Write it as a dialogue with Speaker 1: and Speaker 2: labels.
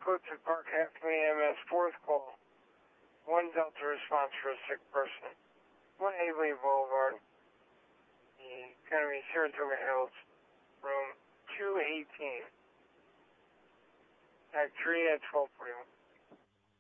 Speaker 1: Clifton Park, Halfway EMS, fourth call. 1 Delta response for a sick person. 1 Hagley Boulevard. The Academy Saratoga Hills, room 218. Act 3 at 12:41.